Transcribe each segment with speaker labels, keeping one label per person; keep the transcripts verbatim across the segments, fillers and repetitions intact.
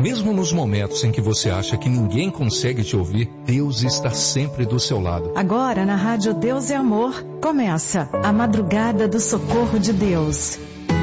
Speaker 1: Mesmo nos momentos em que você acha que ninguém consegue te ouvir, Deus está sempre do seu lado.
Speaker 2: Agora na Rádio Deus é Amor, começa a Madrugada do Socorro de Deus.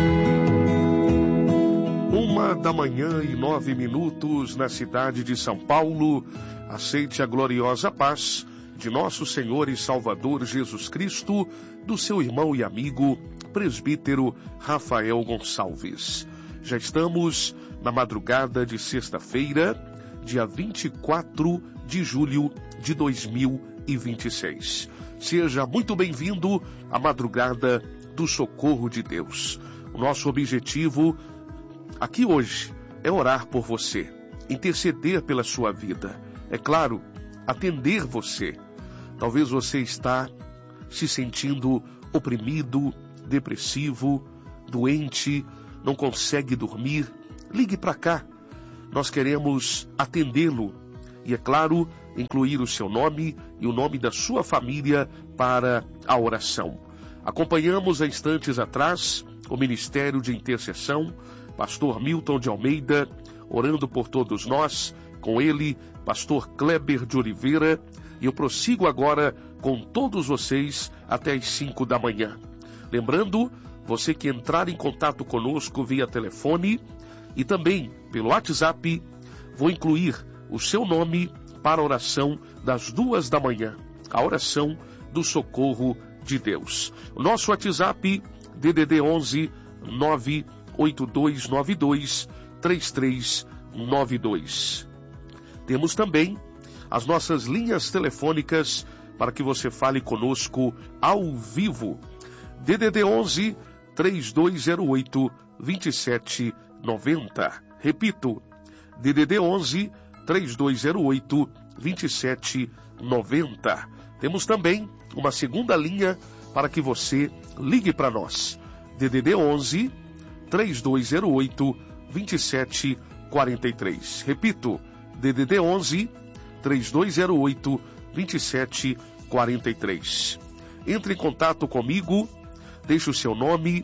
Speaker 3: Uma da manhã e nove minutos na cidade de São Paulo. Aceite a gloriosa paz de nosso Senhor e Salvador Jesus Cristo, do seu irmão e amigo, presbítero Rafael Gonçalves. Já estamos na madrugada de sexta-feira, dia vinte e quatro de julho de dois mil e vinte e seis. Seja muito bem-vindo à madrugada do Socorro de Deus. O nosso objetivo aqui hoje é orar por você, interceder pela sua vida. É claro, atender você. Talvez você está se sentindo oprimido, depressivo, doente, não consegue dormir. Ligue para cá. Nós queremos atendê-lo. E, é claro, incluir o seu nome e o nome da sua família para a oração. Acompanhamos há instantes atrás o Ministério de Intercessão, pastor Milton de Almeida, orando por todos nós, com ele, pastor Kleber de Oliveira, e eu prossigo agora com todos vocês até as cinco da manhã. Lembrando, você que entrar em contato conosco via telefone e também pelo WhatsApp, vou incluir o seu nome para a oração das duas da manhã, a oração do Socorro de Deus. O nosso WhatsApp, D D D onze nove oito dois nove dois três três nove dois. Temos também as nossas linhas telefônicas para que você fale conosco ao vivo. D D D onze três dois zero oito dois sete nove zero. Repito, D D D onze três dois zero oito dois sete nove zero. Temos também uma segunda linha para que você ligue para nós. D D D onze três dois zero oito dois sete quatro três. Repito, D D D onze três dois zero oito dois sete quatro três. Entre em contato comigo, deixe o seu nome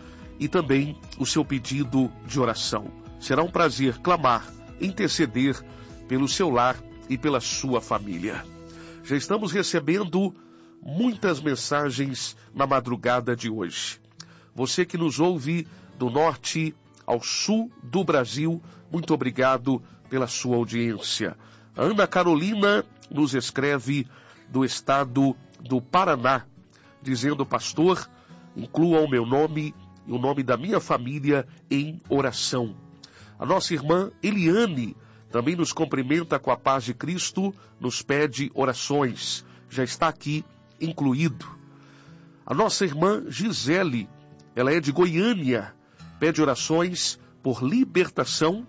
Speaker 3: e também o seu pedido de oração. Será um prazer clamar, interceder pelo seu lar e pela sua família. Já estamos recebendo muitas mensagens na madrugada de hoje. Você que nos ouve do norte ao sul do Brasil, muito obrigado pela sua audiência. A Ana Carolina nos escreve do estado do Paraná, dizendo: pastor, inclua o meu nome e o nome da minha família em oração. A nossa irmã Eliane também nos cumprimenta com a paz de Cristo, nos pede orações. Já está aqui incluído. A nossa irmã Gisele, ela é de Goiânia, pede orações por libertação,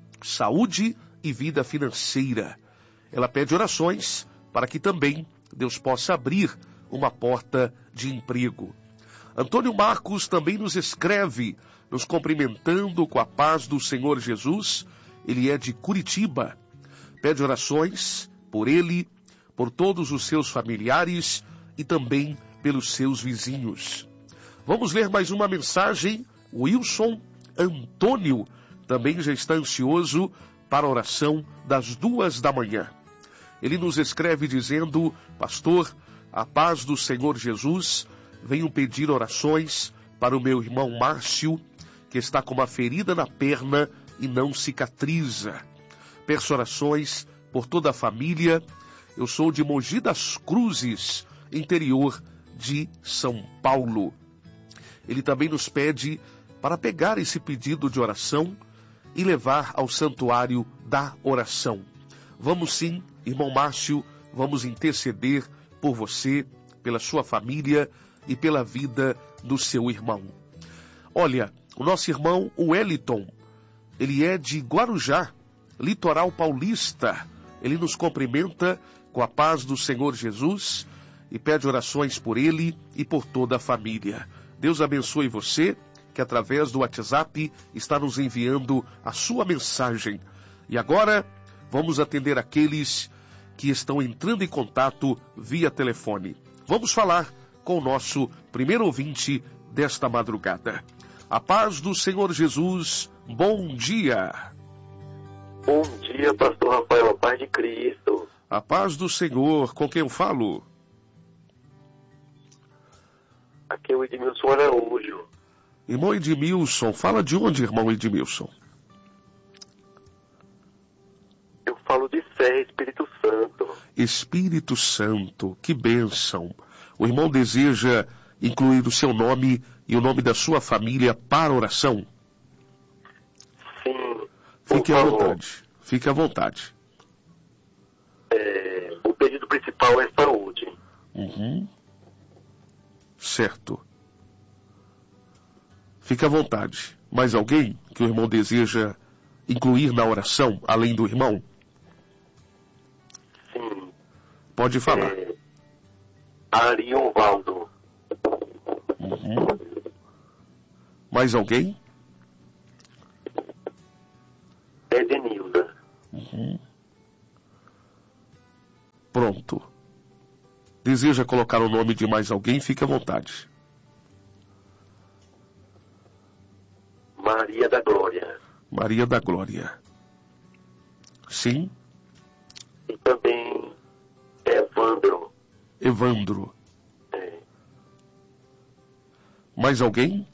Speaker 3: saúde e vida financeira. Ela pede orações para que também Deus possa abrir uma porta de emprego. Antônio Marcos também nos escreve, nos cumprimentando com a paz do Senhor Jesus. Ele é de Curitiba. Pede orações por ele, por todos os seus familiares e também pelos seus vizinhos. Vamos ler mais uma mensagem. Wilson Antônio também já está ansioso para a oração das duas da manhã. Ele nos escreve dizendo: pastor, a paz do Senhor Jesus, venho pedir orações para o meu irmão Márcio, que está com uma ferida na perna e não cicatriza. Peço orações por toda a família. Eu sou de Mogi das Cruzes, interior de São Paulo. Ele também nos pede para pegar esse pedido de oração e levar ao santuário da oração. Vamos sim, irmão Márcio, vamos interceder por você, pela sua família e pela vida do seu irmão. Olha, o nosso irmão Wellington, ele é de Guarujá, litoral paulista. Ele nos cumprimenta com a paz do Senhor Jesus e pede orações por ele e por toda a família. Deus abençoe você, que através do WhatsApp está nos enviando a sua mensagem. E agora, vamos atender aqueles que estão entrando em contato via telefone. Vamos falar com o nosso primeiro ouvinte desta madrugada. A paz do Senhor Jesus, bom dia.
Speaker 4: Bom dia, pastor Rafael, a paz de Cristo.
Speaker 3: A paz do Senhor, com quem eu falo?
Speaker 4: Aqui é o Edmilson Araújo.
Speaker 3: Irmão Edmilson, fala de onde, irmão Edmilson?
Speaker 4: Eu falo de Serra, Espírito Santo.
Speaker 3: Espírito Santo, que bênção. O irmão deseja incluir o seu nome e o nome da sua família para oração?
Speaker 4: Sim.
Speaker 3: Fique à vontade, fique à vontade.
Speaker 4: É, o pedido principal é saúde.
Speaker 3: Uhum. Certo. Fique à vontade. Mais alguém que o irmão deseja incluir na oração, além do irmão?
Speaker 4: Sim.
Speaker 3: Pode falar.
Speaker 4: É, Arion Valdo.
Speaker 3: Uhum. Mais alguém?
Speaker 4: Edenilda.
Speaker 3: Uhum. Pronto. Deseja colocar o nome de mais alguém? Fique à vontade.
Speaker 4: Maria da Glória.
Speaker 3: Maria da Glória. Sim?
Speaker 4: E também Evandro.
Speaker 3: Evandro.
Speaker 4: É.
Speaker 3: Mais alguém?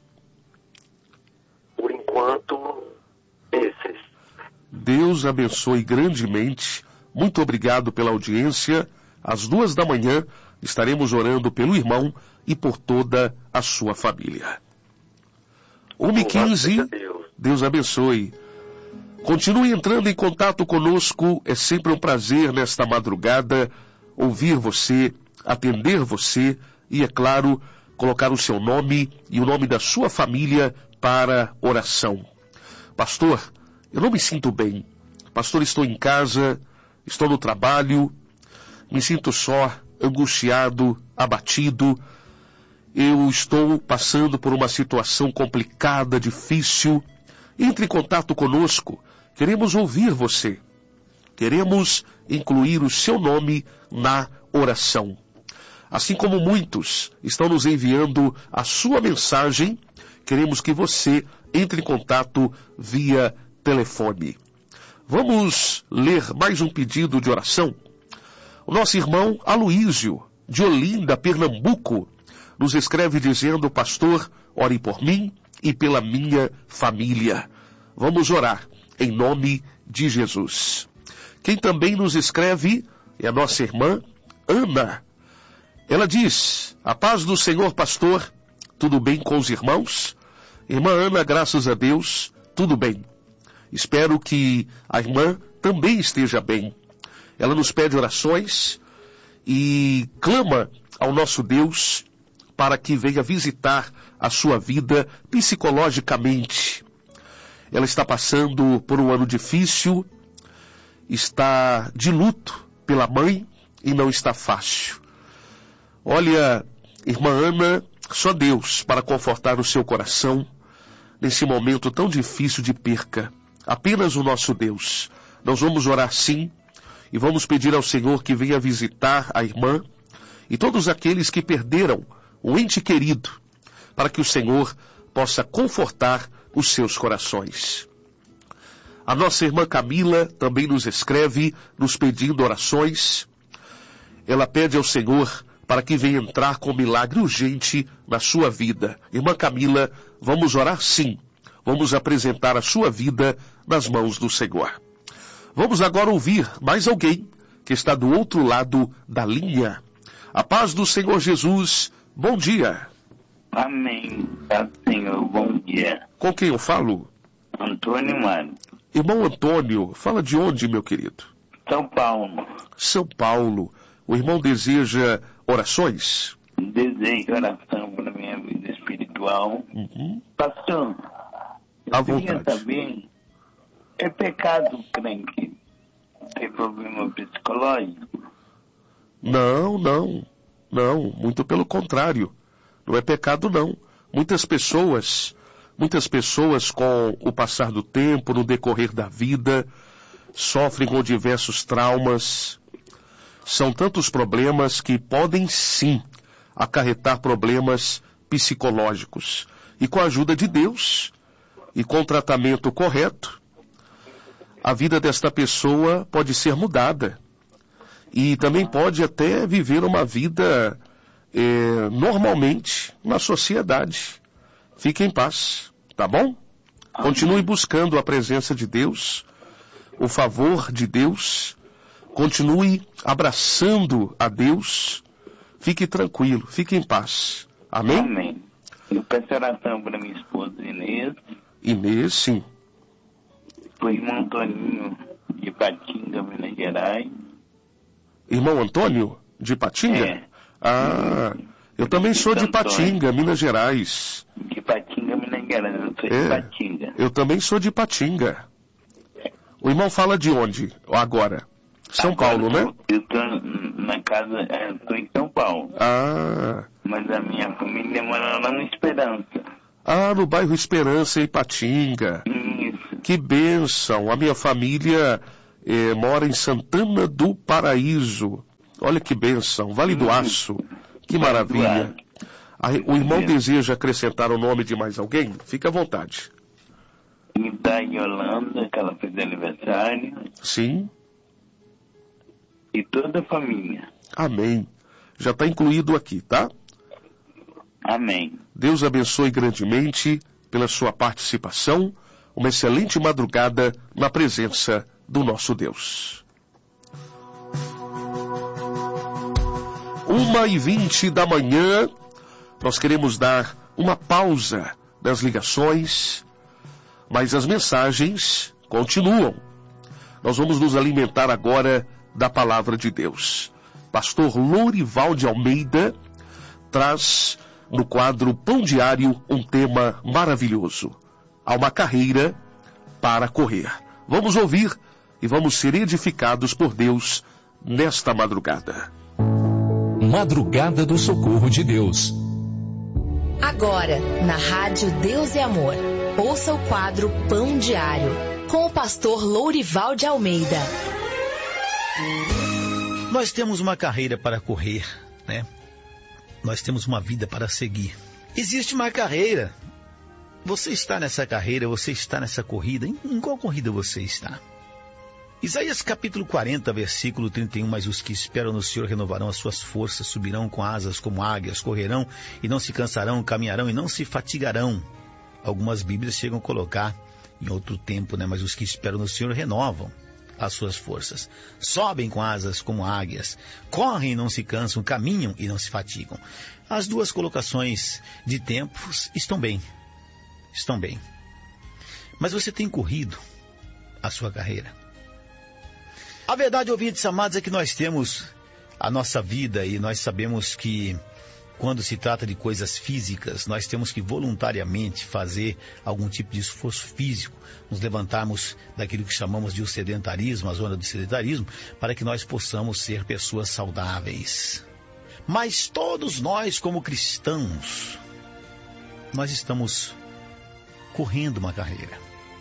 Speaker 4: Por enquanto, esses.
Speaker 3: Deus abençoe grandemente. Muito obrigado pela audiência. Às duas da manhã estaremos orando pelo irmão e por toda a sua família. uma e quinze, Deus abençoe. Continue entrando em contato conosco. É sempre um prazer nesta madrugada ouvir você, atender você e, é claro, colocar o seu nome e o nome da sua família para oração. Pastor, eu não me sinto bem. Pastor, estou em casa, estou no trabalho, me sinto só, angustiado, abatido. Eu estou passando por uma situação complicada, difícil. Entre em contato conosco. Queremos ouvir você. Queremos incluir o seu nome na oração. Assim como muitos estão nos enviando a sua mensagem, queremos que você entre em contato via telefone. Vamos ler mais um pedido de oração? O nosso irmão Aloísio, de Olinda, Pernambuco, nos escreve dizendo: pastor, ore por mim e pela minha família. Vamos orar em nome de Jesus. Quem também nos escreve é a nossa irmã Ana. Ela diz: a paz do Senhor, pastor, tudo bem com os irmãos? Irmã Ana, graças a Deus, tudo bem. Espero que a irmã também esteja bem. Ela nos pede orações e clama ao nosso Deus para que venha visitar a sua vida psicologicamente. Ela está passando por um ano difícil, está de luto pela mãe e não está fácil. Olha, irmã Ana, só Deus para confortar o seu coração nesse momento tão difícil de perca. Apenas o nosso Deus. Nós vamos orar sim e vamos pedir ao Senhor que venha visitar a irmã e todos aqueles que perderam um ente querido, para que o Senhor possa confortar os seus corações. A nossa irmã Camila também nos escreve, nos pedindo orações. Ela pede ao Senhor para que venha entrar com milagre urgente na sua vida. Irmã Camila, vamos orar sim. Vamos apresentar a sua vida nas mãos do Senhor. Vamos agora ouvir mais alguém que está do outro lado da linha. A paz do Senhor Jesus. Bom dia.
Speaker 5: Amém. Paz do Senhor, bom dia.
Speaker 3: Com quem eu falo?
Speaker 5: Antônio Mário.
Speaker 3: Irmão Antônio, fala de onde, meu querido?
Speaker 5: São Paulo.
Speaker 3: São Paulo. O irmão deseja orações?
Speaker 5: Desejo oração para a minha vida espiritual.
Speaker 3: Uhum.
Speaker 5: Pastor, eu
Speaker 3: à
Speaker 5: queria
Speaker 3: vontade.
Speaker 5: saber, é pecado o crente ter problema psicológico?
Speaker 3: Não, não. Não, muito pelo contrário. Não é pecado, não. Muitas pessoas, muitas pessoas com o passar do tempo, no decorrer da vida, sofrem com diversos traumas. São tantos problemas que podem sim acarretar problemas psicológicos. E com a ajuda de Deus e com o tratamento correto, a vida desta pessoa pode ser mudada. E também pode até viver uma vida é, normalmente na sociedade. Fique em paz, tá bom? Continue buscando a presença de Deus, o favor de Deus. Continue abraçando a Deus. Fique tranquilo, fique em paz. Amém?
Speaker 5: Amém. Eu peço oração para minha esposa Inês.
Speaker 3: Inês, sim.
Speaker 5: Para o irmão Antoninho de Patinga, Minas Gerais.
Speaker 3: Irmão Antônio de Patinga?
Speaker 5: É.
Speaker 3: Ah, eu também sou de Patinga, Minas Gerais.
Speaker 5: De Patinga, Minas Gerais. Eu sou
Speaker 3: É.
Speaker 5: de Patinga.
Speaker 3: Eu também sou de Patinga. O irmão fala de onde agora? São
Speaker 5: Agora
Speaker 3: Paulo,
Speaker 5: eu
Speaker 3: né?
Speaker 5: tô- Eu estou na casa, é, estou em São Paulo.
Speaker 3: Ah,
Speaker 5: Mas a minha família mora lá no Esperança.
Speaker 3: ah, no bairro Esperança, em Patinga.
Speaker 5: Isso.
Speaker 3: Que bênção! A minha família eh, mora em Santana do Paraíso. Olha que bênção! Vale do Aço. Que maravilha! Aí, o irmão deseja acrescentar o nome de mais alguém? Fique à vontade.
Speaker 5: E da Yolanda, que ela fez aniversário.
Speaker 3: Sim?
Speaker 5: E toda a família.
Speaker 3: Amém. Já está incluído aqui, tá?
Speaker 5: Amém.
Speaker 3: Deus abençoe grandemente pela sua participação. Uma excelente madrugada na presença do nosso Deus. Uma e vinte da manhã, nós queremos dar uma pausa das ligações, mas as mensagens continuam. Nós vamos nos alimentar agora da palavra de Deus. Pastor Lourival de Almeida traz no quadro Pão Diário um tema maravilhoso. Há uma carreira para correr. Vamos ouvir e vamos ser edificados por Deus nesta madrugada.
Speaker 1: Madrugada do Socorro de Deus.
Speaker 6: Agora, na Rádio Deus e Amor, ouça o quadro Pão Diário, com o pastor Lourival de Almeida.
Speaker 7: Nós temos uma carreira para correr, né? Nós temos uma vida para seguir. Existe uma carreira. Você está nessa carreira, você está nessa corrida. Em, em qual corrida você está? Isaías capítulo quarenta, versículo trinta e um. Mas os que esperam no Senhor renovarão as suas forças, subirão com asas como águias, correrão e não se cansarão, caminharão e não se fatigarão. Algumas Bíblias chegam a colocar em outro tempo, né? Mas os que esperam no Senhor renovam as suas forças. Sobem com asas como águias, correm e não se cansam, caminham e não se fatigam. As duas colocações de tempos estão bem. Estão bem. Mas você tem corrido a sua carreira? A verdade, ouvintes amados, é que nós temos a nossa vida e nós sabemos que quando se trata de coisas físicas, nós temos que voluntariamente fazer algum tipo de esforço físico, nos levantarmos daquilo que chamamos de o sedentarismo, a zona do sedentarismo, para que nós possamos ser pessoas saudáveis. Mas todos nós, como cristãos, nós estamos correndo uma carreira.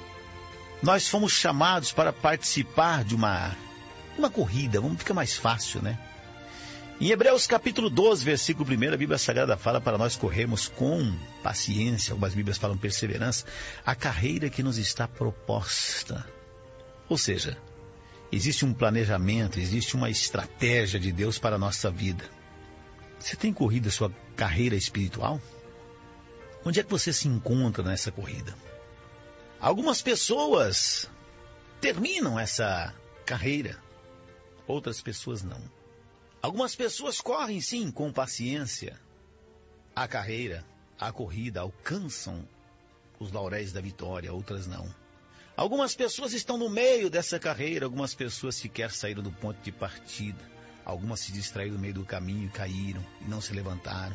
Speaker 7: Nós fomos chamados para participar de uma, uma corrida, vamos ficar mais fácil, né? Em Hebreus capítulo doze, versículo primeiro, a Bíblia Sagrada fala para nós corrermos com paciência, algumas Bíblias falam perseverança, a carreira que nos está proposta. Ou seja, existe um planejamento, existe uma estratégia de Deus para a nossa vida. Você tem corrido a sua carreira espiritual? Onde é que você se encontra nessa corrida? Algumas pessoas terminam essa carreira, outras pessoas não. Algumas pessoas correm, sim, com paciência a carreira, a corrida, alcançam os lauréis da vitória, outras não. Algumas pessoas estão no meio dessa carreira, algumas pessoas sequer saíram do ponto de partida. Algumas se distraíram no meio do caminho e caíram e não se levantaram.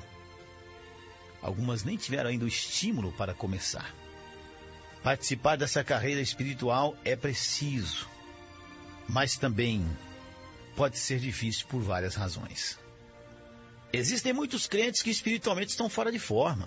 Speaker 7: Algumas nem tiveram ainda o estímulo para começar. Participar dessa carreira espiritual é preciso, mas também pode ser difícil por várias razões. Existem muitos crentes que espiritualmente estão fora de forma.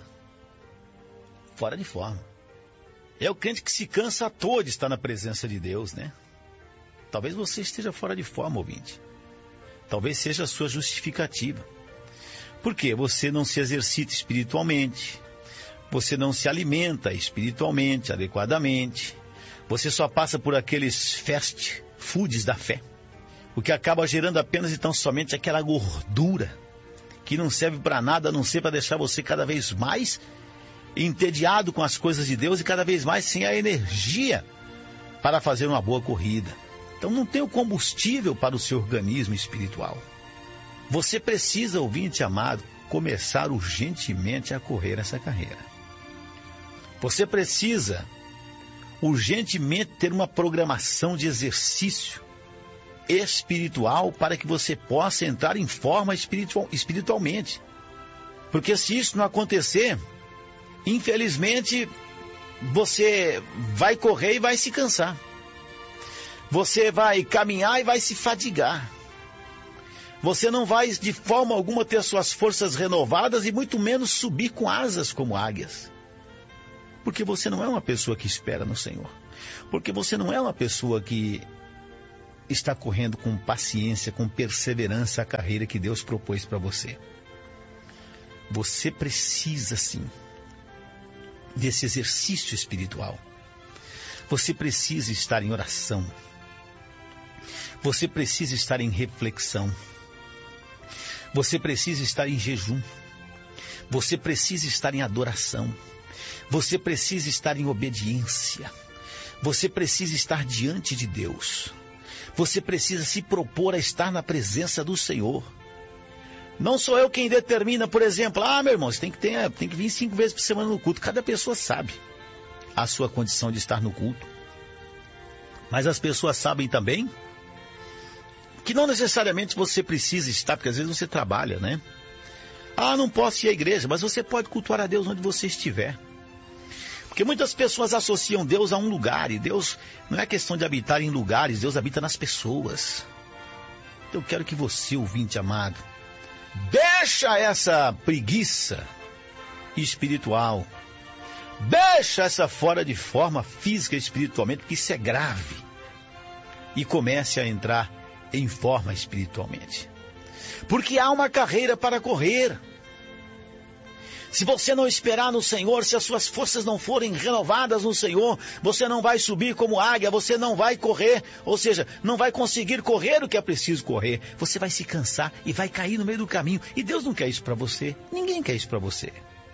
Speaker 7: Fora de forma. É o crente que se cansa à toa de estar na presença de Deus, né? Talvez você esteja fora de forma, ouvinte. Talvez seja a sua justificativa. Por quê? Você não se exercita espiritualmente. Você não se alimenta espiritualmente, adequadamente. Você só passa por aqueles fast foods da fé, o que acaba gerando apenas e tão somente aquela gordura que não serve para nada, a não ser para deixar você cada vez mais entediado com as coisas de Deus e cada vez mais sem a energia para fazer uma boa corrida. Então não tem o combustível para o seu organismo espiritual. Você precisa, ouvinte amado, começar urgentemente a correr essa carreira. Você precisa urgentemente ter uma programação de exercício espiritual para que você possa entrar em forma espiritual, espiritualmente. Porque se isso não acontecer, infelizmente, você vai correr e vai se cansar. Você vai caminhar e vai se fadigar. Você não vai de forma alguma ter suas forças renovadas e muito menos subir com asas como águias. Porque você não é uma pessoa que espera no Senhor. Porque você não é uma pessoa que está correndo com paciência, com perseverança a carreira que Deus propôs para você. Você precisa, sim, desse exercício espiritual. Você precisa estar em oração. Você precisa estar em reflexão. Você precisa estar em jejum. Você precisa estar em adoração. Você precisa estar em obediência. Você precisa estar diante de Deus. Você precisa se propor a estar na presença do Senhor. Não sou eu quem determina, por exemplo, ah, meu irmão, você tem que, ter, tem que vir cinco vezes por semana no culto. Cada pessoa sabe a sua condição de estar no culto. Mas as pessoas sabem também que não necessariamente você precisa estar, porque às vezes você trabalha, né? Ah, não posso ir à igreja, mas você pode cultuar a Deus onde você estiver. Porque muitas pessoas associam Deus a um lugar, e Deus não é questão de habitar em lugares, Deus habita nas pessoas. Então eu quero que você, ouvinte amado, deixa essa preguiça espiritual, deixa essa fora de forma física e espiritualmente, porque isso é grave, e comece a entrar em forma espiritualmente. Porque há uma carreira para correr. Se você não esperar no Senhor, se as suas forças não forem renovadas no Senhor, você não vai subir como águia, você não vai correr, ou seja, não vai conseguir correr o que é preciso correr. Você vai se cansar e vai cair no meio do caminho. E Deus não quer isso para você. Ninguém quer isso para você.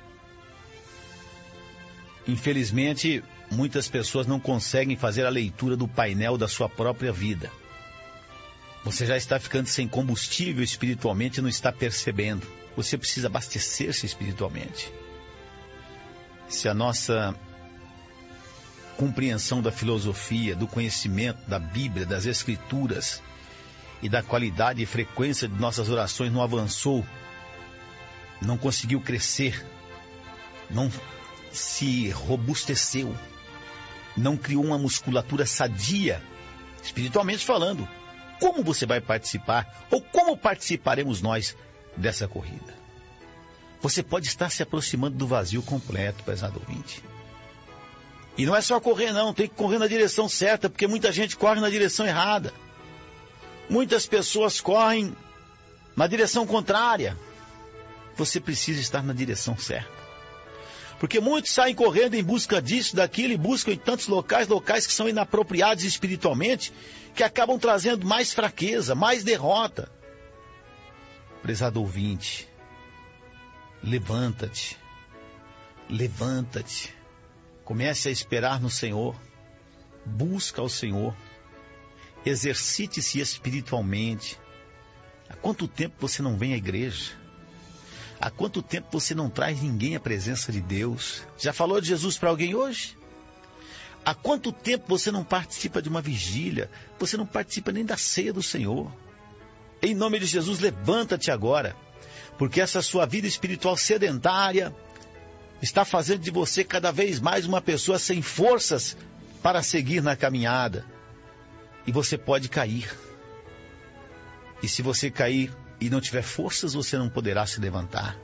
Speaker 7: Infelizmente, muitas pessoas não conseguem fazer a leitura do painel da sua própria vida. Você já está ficando sem combustível espiritualmente e não está percebendo. Você precisa abastecer-se espiritualmente. Se a nossa compreensão da filosofia, do conhecimento da Bíblia, das Escrituras e da qualidade e frequência de nossas orações não avançou, não conseguiu crescer, não se robusteceu, não criou uma musculatura sadia, espiritualmente falando, como você vai participar, ou como participaremos nós dessa corrida? Você pode estar se aproximando do vazio completo, prezado ouvinte. E não é só correr não, tem que correr na direção certa, porque muita gente corre na direção errada. Muitas pessoas correm na direção contrária. Você precisa estar na direção certa. Porque muitos saem correndo em busca disso, daquilo, e buscam em tantos locais, locais que são inapropriados espiritualmente, que acabam trazendo mais fraqueza, mais derrota. Prezado ouvinte, levanta-te, levanta-te, comece a esperar no Senhor, busca o Senhor, exercite-se espiritualmente. Há quanto tempo você não vem à igreja? Há quanto tempo você não traz ninguém à presença de Deus? Já falou de Jesus para alguém hoje? Há quanto tempo você não participa de uma vigília? Você não participa nem da ceia do Senhor? Em nome de Jesus, levanta-te agora, porque essa sua vida espiritual sedentária está fazendo de você cada vez mais uma pessoa sem forças para seguir na caminhada. E você pode cair. E se você cair e não tiver forças, você não poderá se levantar.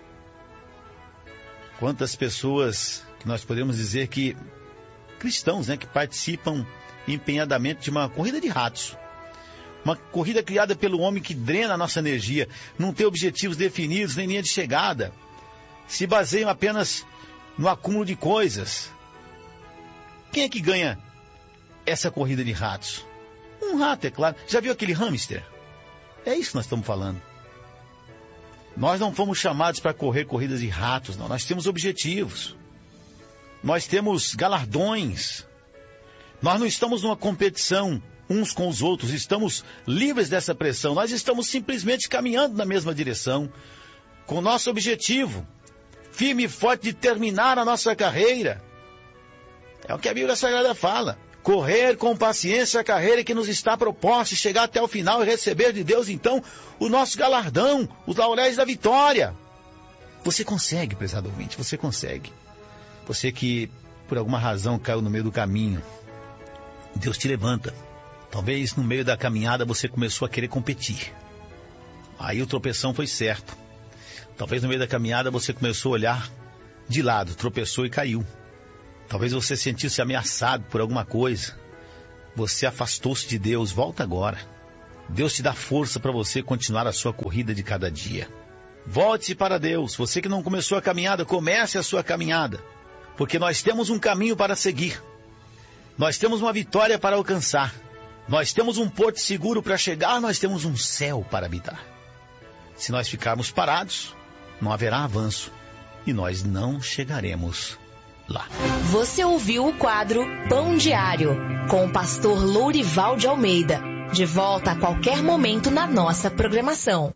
Speaker 7: Quantas pessoas que nós podemos dizer que, cristãos, né, que participam empenhadamente de uma corrida de ratos. Uma corrida criada pelo homem que drena a nossa energia, não tem objetivos definidos, nem linha de chegada. Se baseiam apenas no acúmulo de coisas. Quem é que ganha essa corrida de ratos? Um rato, é claro. Já viu aquele hamster? É isso que nós estamos falando. Nós não fomos chamados para correr corridas de ratos, não. Nós temos objetivos. Nós temos galardões. Nós não estamos numa competição uns com os outros. Estamos livres dessa pressão. Nós estamos simplesmente caminhando na mesma direção, com o nosso objetivo firme e forte de terminar a nossa carreira. É o que a Bíblia Sagrada fala. Correr com paciência a carreira que nos está proposta e chegar até o final e receber de Deus, então, o nosso galardão, os lauréis da vitória. Você consegue, prezado ouvinte, você consegue. Você que, por alguma razão, caiu no meio do caminho, Deus te levanta. Talvez no meio da caminhada você começou a querer competir. Aí o tropeção foi certo. Talvez no meio da caminhada você começou a olhar de lado, tropeçou e caiu. Talvez você sentisse ameaçado por alguma coisa. Você afastou-se de Deus. Volta agora. Deus te dá força para você continuar a sua corrida de cada dia. Volte-se para Deus. Você que não começou a caminhada, comece a sua caminhada. Porque nós temos um caminho para seguir. Nós temos uma vitória para alcançar. Nós temos um porto seguro para chegar. Nós temos um céu para habitar. Se nós ficarmos parados, não haverá avanço. E nós não chegaremos lá.
Speaker 6: Você ouviu o quadro Pão Diário, com o pastor Lourival de Almeida. De volta a qualquer momento na nossa programação.